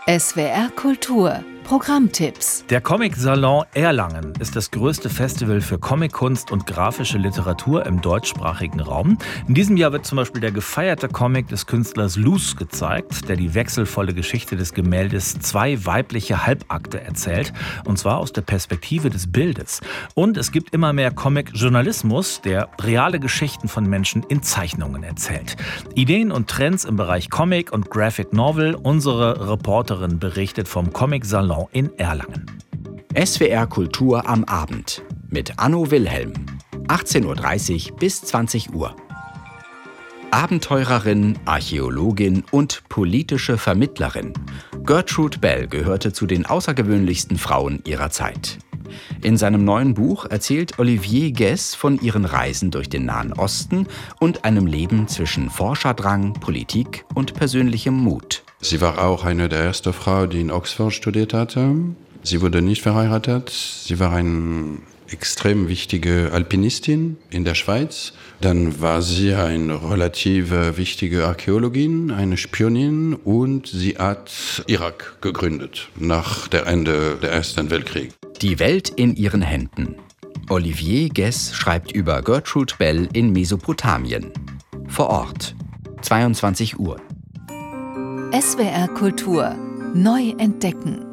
SWR Kultur Programmtipps. Der Comic-Salon Erlangen ist das größte Festival für Comickunst und grafische Literatur im deutschsprachigen Raum. In diesem Jahr wird zum Beispiel der gefeierte Comic des Künstlers Loos gezeigt, der die wechselvolle Geschichte des Gemäldes Zwei weibliche Halbakte erzählt, und zwar aus der Perspektive des Bildes. Und es gibt immer mehr Comic-Journalismus, der reale Geschichten von Menschen in Zeichnungen erzählt. Ideen und Trends im Bereich Comic und Graphic Novel. Unsere Reporterin berichtet vom Comic-Salon in Erlangen. SWR Kultur am Abend mit Anno Wilhelm. 18:30 Uhr bis 20 Uhr. Abenteurerin, Archäologin und politische Vermittlerin. Gertrude Bell gehörte zu den außergewöhnlichsten Frauen ihrer Zeit. In seinem neuen Buch erzählt Olivier Guess von ihren Reisen durch den Nahen Osten und einem Leben zwischen Forscherdrang, Politik und persönlichem Mut. Sie war auch eine der ersten Frauen, die in Oxford studiert hatte. Sie wurde nicht verheiratet. Sie war eine extrem wichtige Alpinistin in der Schweiz. Dann war sie eine relativ wichtige Archäologin, eine Spionin, und sie hat Irak gegründet nach dem Ende des Ersten Weltkriegs. Die Welt in ihren Händen. Olivier Guess schreibt über Gertrude Bell in Mesopotamien. Vor Ort. 22 Uhr. SWR Kultur neu entdecken.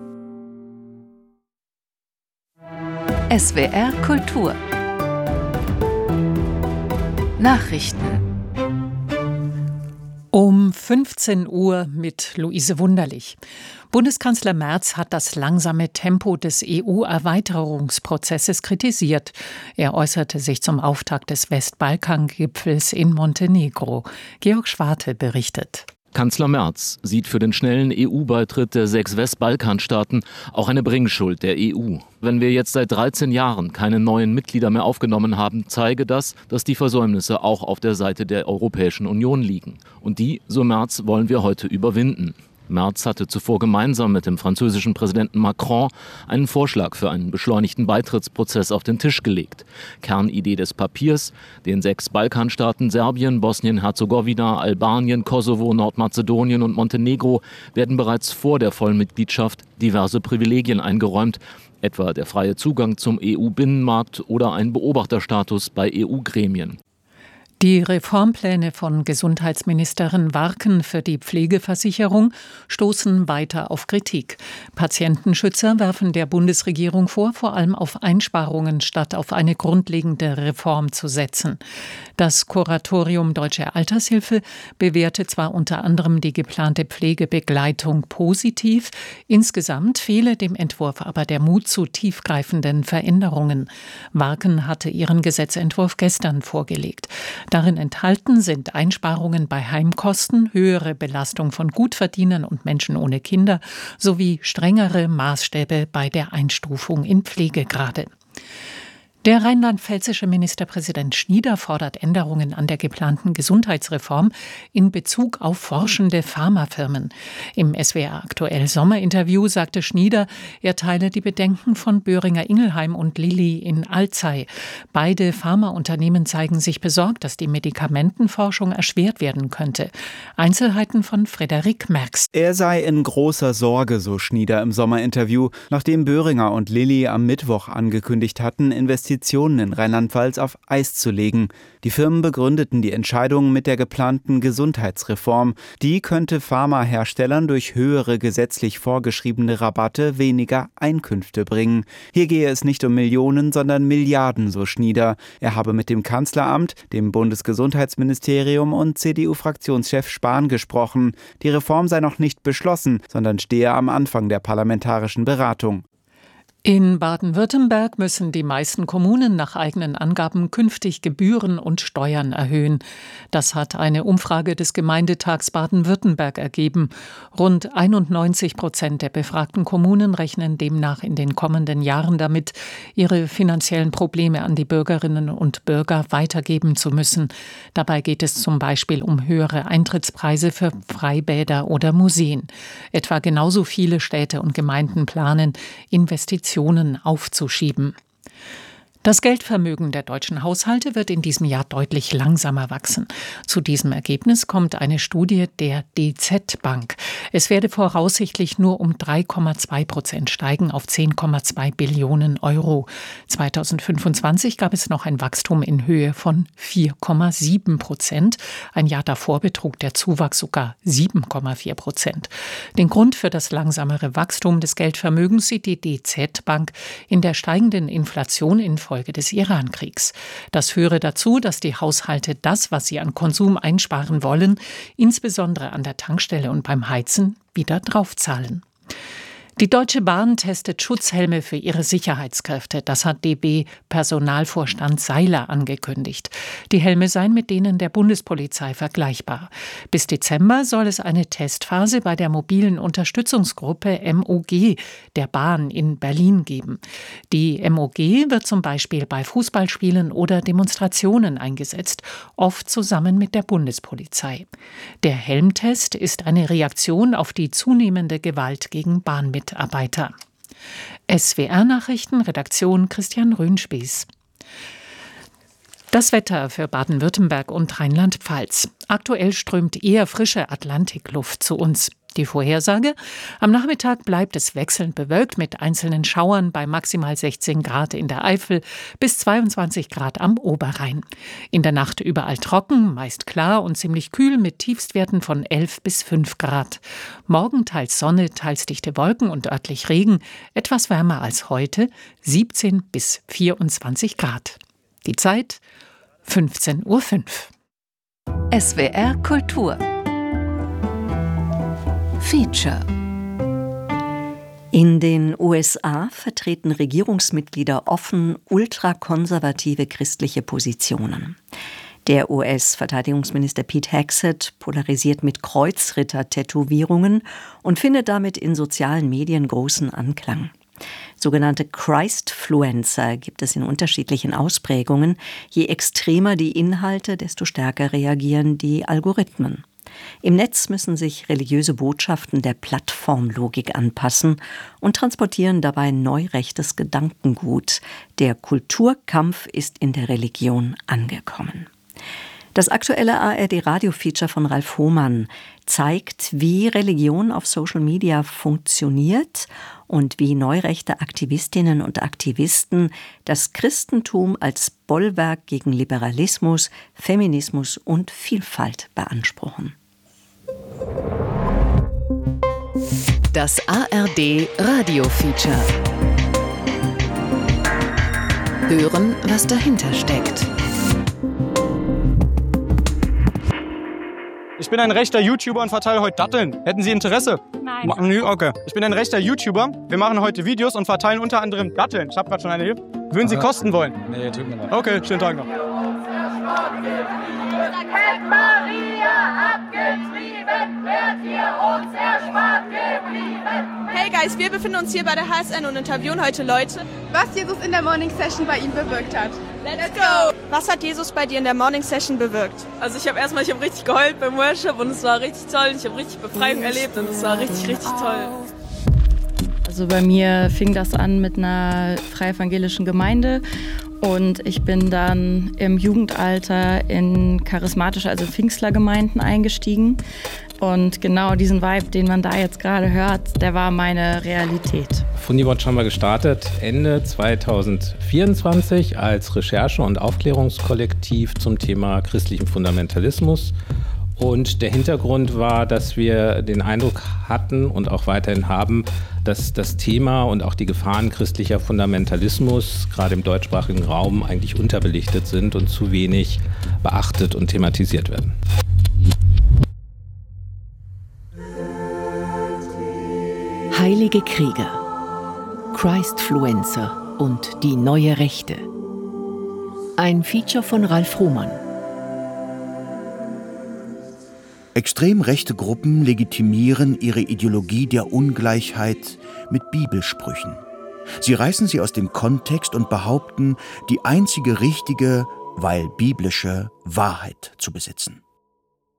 SWR Kultur Nachrichten um 15 Uhr mit Luise Wunderlich. Bundeskanzler Merz hat das langsame Tempo des EU-Erweiterungsprozesses kritisiert. Er äußerte sich zum Auftakt des Westbalkan-Gipfels in Montenegro. Georg Schwarte berichtet. Kanzler Merz sieht für den schnellen EU-Beitritt der 6 Westbalkanstaaten auch eine Bringschuld der EU. Wenn wir jetzt seit 13 Jahren keine neuen Mitglieder mehr aufgenommen haben, zeige das, dass die Versäumnisse auch auf der Seite der Europäischen Union liegen. Und die, so Merz, wollen wir heute überwinden. Merz hatte zuvor gemeinsam mit dem französischen Präsidenten Macron einen Vorschlag für einen beschleunigten Beitrittsprozess auf den Tisch gelegt. Kernidee des Papiers: den 6 Balkanstaaten Serbien, Bosnien-Herzegowina, Albanien, Kosovo, Nordmazedonien und Montenegro werden bereits vor der Vollmitgliedschaft diverse Privilegien eingeräumt, etwa der freie Zugang zum EU-Binnenmarkt oder ein Beobachterstatus bei EU-Gremien. Die Reformpläne von Gesundheitsministerin Warken für die Pflegeversicherung stoßen weiter auf Kritik. Patientenschützer werfen der Bundesregierung vor, vor allem auf Einsparungen statt auf eine grundlegende Reform zu setzen. Das Kuratorium Deutsche Altershilfe bewertet zwar unter anderem die geplante Pflegebegleitung positiv, insgesamt fehle dem Entwurf aber der Mut zu tiefgreifenden Veränderungen. Warken hatte ihren Gesetzentwurf gestern vorgelegt. Darin enthalten sind Einsparungen bei Heimkosten, höhere Belastung von Gutverdienern und Menschen ohne Kinder sowie strengere Maßstäbe bei der Einstufung in Pflegegrade. Der rheinland-pfälzische Ministerpräsident Schnieder fordert Änderungen an der geplanten Gesundheitsreform in Bezug auf forschende Pharmafirmen. Im SWR Aktuell Sommerinterview sagte Schnieder, er teile die Bedenken von Boehringer Ingelheim und Lilly in Alzey. Beide Pharmaunternehmen zeigen sich besorgt, dass die Medikamentenforschung erschwert werden könnte. Einzelheiten von Frederik Merx. Er sei in großer Sorge, so Schnieder im Sommerinterview, nachdem Boehringer und Lilly am Mittwoch angekündigt hatten, Investitionen in Rheinland-Pfalz auf Eis zu legen. Die Firmen begründeten die Entscheidung mit der geplanten Gesundheitsreform. Die könnte Pharmaherstellern durch höhere gesetzlich vorgeschriebene Rabatte weniger Einkünfte bringen. Hier gehe es nicht um Millionen, sondern Milliarden, so Schnieder. Er habe mit dem Kanzleramt, dem Bundesgesundheitsministerium und CDU-Fraktionschef Spahn gesprochen. Die Reform sei noch nicht beschlossen, sondern stehe am Anfang der parlamentarischen Beratung. In Baden-Württemberg müssen die meisten Kommunen nach eigenen Angaben künftig Gebühren und Steuern erhöhen. Das hat eine Umfrage des Gemeindetags Baden-Württemberg ergeben. Rund 91% der befragten Kommunen rechnen demnach in den kommenden Jahren damit, ihre finanziellen Probleme an die Bürgerinnen und Bürger weitergeben zu müssen. Dabei geht es zum Beispiel um höhere Eintrittspreise für Freibäder oder Museen. Etwa genauso viele Städte und Gemeinden planen, Investitionen aufzuschieben. Das Geldvermögen der deutschen Haushalte wird in diesem Jahr deutlich langsamer wachsen. Zu diesem Ergebnis kommt eine Studie der DZ Bank. Es werde voraussichtlich nur um 3,2% steigen auf 10,2 Billionen Euro. 2025 gab es noch ein Wachstum in Höhe von 4,7%. Ein Jahr davor betrug der Zuwachs sogar 7,4%. Den Grund für das langsamere Wachstum des Geldvermögens sieht die DZ Bank in der steigenden Inflation infolge des Iran-Kriegs. Das führe dazu, dass die Haushalte das, was sie an Konsum einsparen wollen, insbesondere an der Tankstelle und beim Heizen, wieder draufzahlen. Die Deutsche Bahn testet Schutzhelme für ihre Sicherheitskräfte. Das hat DB-Personalvorstand Seiler angekündigt. Die Helme seien mit denen der Bundespolizei vergleichbar. Bis Dezember soll es eine Testphase bei der mobilen Unterstützungsgruppe MOG der Bahn in Berlin geben. Die MOG wird zum Beispiel bei Fußballspielen oder Demonstrationen eingesetzt, oft zusammen mit der Bundespolizei. Der Helmtest ist eine Reaktion auf die zunehmende Gewalt gegen Bahnmitarbeiter. SWR-Nachrichten, Redaktion Christian Röhnspieß. Das Wetter für Baden-Württemberg und Rheinland-Pfalz. Aktuell strömt eher frische Atlantikluft zu uns. Die Vorhersage: Am Nachmittag bleibt es wechselnd bewölkt mit einzelnen Schauern bei maximal 16 Grad in der Eifel bis 22 Grad am Oberrhein. In der Nacht überall trocken, meist klar und ziemlich kühl mit Tiefstwerten von 11 bis 5 Grad. Morgen teils Sonne, teils dichte Wolken und örtlich Regen, etwas wärmer als heute, 17 bis 24 Grad. Die Zeit 15:05 Uhr. SWR Kultur Feature. In den USA vertreten Regierungsmitglieder offen ultrakonservative christliche Positionen. Der US-Verteidigungsminister Pete Hegseth polarisiert mit Kreuzritter-Tätowierungen und findet damit in sozialen Medien großen Anklang. Sogenannte Christfluencer gibt es in unterschiedlichen Ausprägungen. Je extremer die Inhalte, desto stärker reagieren die Algorithmen. Im Netz müssen sich religiöse Botschaften der Plattformlogik anpassen und transportieren dabei neurechtes Gedankengut. Der Kulturkampf ist in der Religion angekommen. Das aktuelle ARD-Radio-Feature von Ralf Hohmann zeigt, wie Religion auf Social Media funktioniert und wie neurechte Aktivistinnen und Aktivisten das Christentum als Bollwerk gegen Liberalismus, Feminismus und Vielfalt beanspruchen. Das ARD-Radio-Feature. Hören, was dahinter steckt. Ich bin ein rechter YouTuber und verteile heute Datteln. Hätten Sie Interesse? Nein. Okay. Ich bin ein rechter YouTuber. Wir machen heute Videos und verteilen unter anderem Datteln. Ich habe gerade schon eine hier. Würden Sie kosten wollen? Nee, tut mir leid. Okay, schönen Tag noch. Hey Guys, wir befinden uns hier bei der HSN und interviewen heute Leute, was Jesus in der Morning Session bei ihm bewirkt hat. Let's go! Was hat Jesus bei dir in der Morning Session bewirkt? Also ich habe richtig geheult beim Worship und es war richtig toll. Ich habe richtig Befreiung erlebt und es war richtig, richtig toll. Also bei mir fing das an mit einer freievangelischen Gemeinde und ich bin dann im Jugendalter in charismatische, also Pfingstlergemeinden eingestiegen. Und genau diesen Vibe, den man da jetzt gerade hört, der war meine Realität. Fundibot haben wir gestartet Ende 2024 als Recherche- und Aufklärungskollektiv zum Thema christlichen Fundamentalismus. Und der Hintergrund war, dass wir den Eindruck hatten und auch weiterhin haben, dass das Thema und auch die Gefahren christlicher Fundamentalismus gerade im deutschsprachigen Raum eigentlich unterbelichtet sind und zu wenig beachtet und thematisiert werden. Heilige Krieger, Christfluencer und die neue Rechte. Ein Feature von Ralf Hohmann. Extrem rechte Gruppen legitimieren ihre Ideologie der Ungleichheit mit Bibelsprüchen. Sie reißen sie aus dem Kontext und behaupten, die einzige richtige, weil biblische Wahrheit zu besitzen.